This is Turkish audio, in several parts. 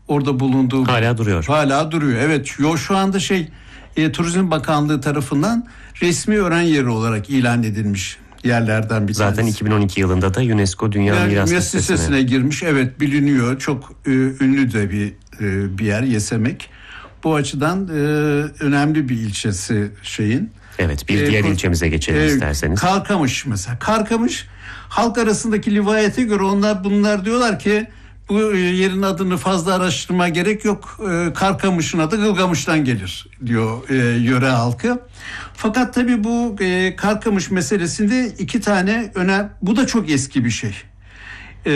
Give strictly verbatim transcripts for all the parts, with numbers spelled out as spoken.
orada bulunduğu hala duruyor. Hala duruyor. Evet. Yo, şu anda şey e, Turizm Bakanlığı tarafından resmi öğren yeri olarak ilan edilmiş yerlerden bir Zaten tanesi. iki bin on iki yılında da UNESCO Dünya yani, Miras Listesi'ne. listesine girmiş. Evet, biliniyor. Çok e, ünlü de bir e, bir yer Yesemek. Bu açıdan e, önemli bir ilçesi şeyin. Evet, bir diğer ee, ilçemize geçelim e, isterseniz. Karkamış mesela. Karkamış, halk arasındaki rivayete göre onlar bunlar diyorlar ki bu yerin adını fazla araştırma gerek yok. E, Karkamış'ın adı Gılgamış'tan gelir diyor e, yöre halkı. Fakat tabii bu e, Karkamış meselesinde iki tane önemli, bu da çok eski bir şey. E,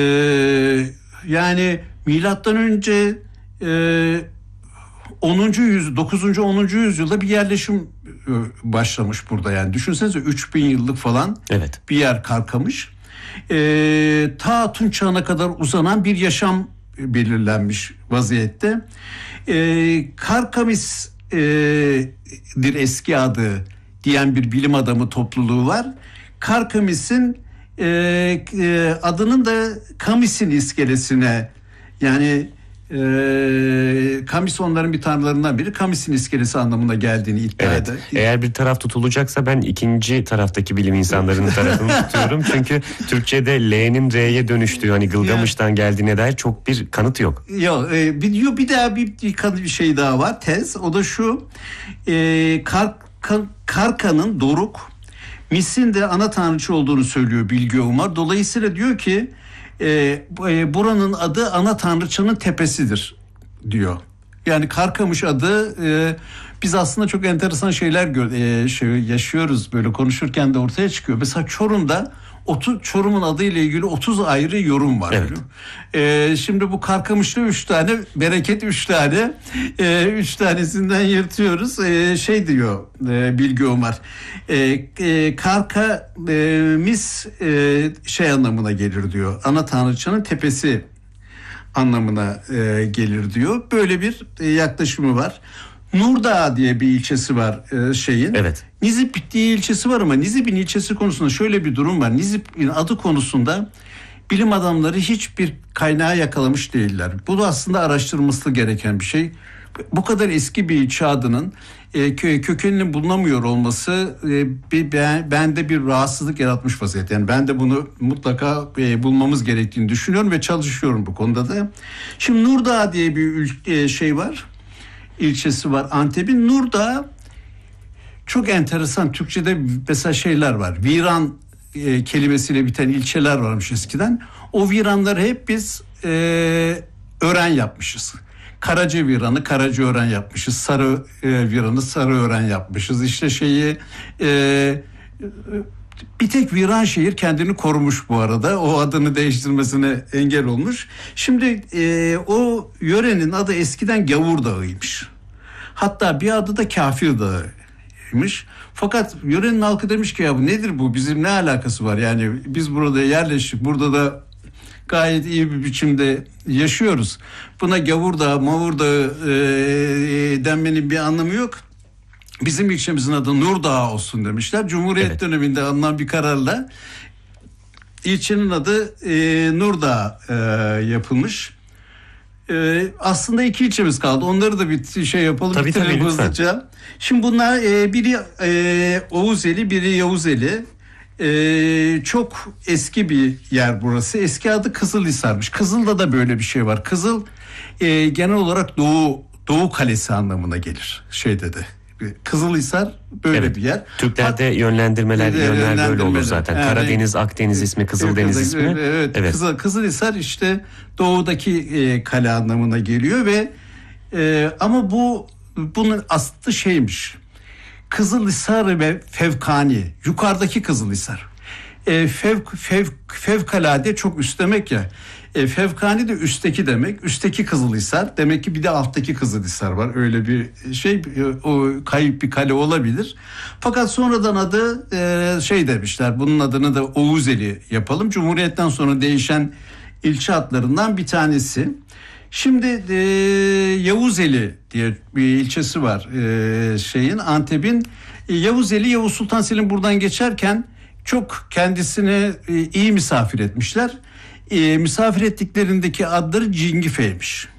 yani milattan önce e, onuncu yüzyıl, dokuzuncu onuncu yüzyılda bir yerleşim başlamış burada yani. Düşünsenize üç bin yıllık falan evet. bir yer Karkamış. Ee, ta Tunç çağına kadar uzanan bir yaşam belirlenmiş vaziyette. Ee, Karkamis'dir eski adı diyen bir bilim adamı topluluğu var. Karkamis'in e, e, adının da Kamis'in iskelesine, yani Ee, Kamis onların bir tanrılarından biri, Kamis'in iskelesi anlamına geldiğini iddia evet. eder. Eğer bir taraf tutulacaksa ben ikinci taraftaki bilim insanlarının tarafını tutuyorum. Çünkü Türkçe'de L'nin R'ye dönüştüğü, hani Gılgamış'tan geldiğine dair çok bir kanıt yok. Yok, e, bir, bir daha bir, bir şey daha var, tez. O da şu: e, Kar, Kar, Karka'nın Doruk, Mis'in de ana tanrıçı olduğunu söylüyor Bilge Umar. Dolayısıyla diyor ki E, buranın adı ana tanrıçanın tepesidir diyor. Yani Karkamış adı, e, biz aslında çok enteresan şeyler gör, e, şey, yaşıyoruz böyle konuşurken de ortaya çıkıyor. Mesela Çorum'da otuz, Çorum'un adıyla ilgili otuz ayrı yorum var. Evet. E, şimdi bu Karkamış'ta üç tane, Bereket üç tane, e, üç tanesinden yırtıyoruz. E, şey diyor e, Bilge Umar, e, e, Karka e, mis e, şey anlamına gelir diyor. Ana tanrıçanın tepesi anlamına e, gelir diyor. Böyle bir e, yaklaşımı var. Nurdağ diye bir ilçesi var e, şeyin. Evet. Nizip diye ilçesi var ama Nizip'in ilçesi konusunda şöyle bir durum var. Nizip'in adı konusunda bilim adamları hiçbir kaynağı yakalamış değiller. Bu da aslında araştırılması gereken bir şey. Bu kadar eski bir ilçe adının e, kökeninin bulunamıyor olması e, bir, ben, bende bir rahatsızlık yaratmış vaziyette. Yani ben de bunu mutlaka e, bulmamız gerektiğini düşünüyorum ve çalışıyorum bu konuda da. Şimdi Nurdağ diye bir e, şey var. İlçesi var Antep'in. Nurdağ çok enteresan. Türkçe'de mesela şeyler var. Viran e, kelimesiyle biten ilçeler varmış eskiden. O viranları hep biz e, ören yapmışız. Karaca Viran'ı Karaca Ören yapmışız. Sarı e, Viran'ı Sarı Ören yapmışız. İşte şeyi e, bir tek Viranşehir kendini korumuş bu arada. O adını değiştirmesine engel olmuş. Şimdi e, o yörenin adı eskiden Gavur Dağı'ymış. Hatta bir adı da Kafir Dağı'ymış. Fakat yörenin halkı demiş ki ya bu nedir bu? Bizim ne alakası var? Yani biz burada yerleştik. Burada da gayet iyi bir biçimde yaşıyoruz. Buna Gavur Dağı, Mavur Dağı e, denmenin bir anlamı yok. Bizim ilçemizin adı Nurdağ olsun demişler. Cumhuriyet evet. döneminde alınan bir kararla ilçenin adı e, Nurdağ e, yapılmış. E, aslında iki ilçemiz kaldı. Onları da bir şey yapalım. Tabii tabii hızlıca. Şimdi bunlar e, biri e, Oğuzeli, biri Yavuzeli. Ee, çok eski bir yer burası. Eski adı Kızılhisar'mış. Kızıl'da da böyle bir şey var. Kızıl e, genel olarak Doğu Doğu Kalesi anlamına gelir. Şeyde de. Kızılhisar böyle evet. bir yer. Türklerde Hat, yönlendirmeler, yönler böyle olur zaten. Yani, Karadeniz, Akdeniz ismi, Kızıldeniz ismi. Evet. evet. Kızıl, Kızılhisar işte doğudaki e, kale anlamına geliyor ve e, ama bu bunun aslı şeymiş. Kızılhisar ve Fevkani, yukarıdaki Kızılhisar. E, fev, fev, fevkalade çok üst demek ya. E, fevkani de üstteki demek. Üstteki Kızılhisar. Demek ki bir de alttaki Kızılhisar var. Öyle bir şey, o kayıp bir kale olabilir. Fakat sonradan adı e, şey demişler. Bunun adını da Oğuzeli yapalım. Cumhuriyetten sonra değişen ilçe adlarından bir tanesi. Şimdi e, Yavuzeli diye bir ilçesi var e, şeyin Antep'in. E, Yavuzeli, Yavuz Sultan Selim buradan geçerken çok kendisine e, iyi misafir etmişler. E, misafir ettiklerindeki adları Cingife'ymiş.